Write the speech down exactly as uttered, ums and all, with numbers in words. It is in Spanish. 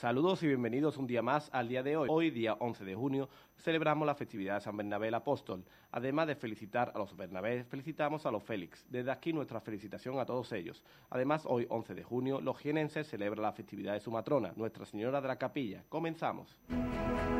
Saludos y bienvenidos un día más al día de hoy. Hoy, día once de junio, celebramos la festividad de San Bernabé el Apóstol. Además de felicitar a los Bernabé, felicitamos a los Félix. Desde aquí nuestra felicitación a todos ellos. Además, hoy, once de junio, los jienenses celebran la festividad de su matrona, Nuestra Señora de la Capilla. Comenzamos.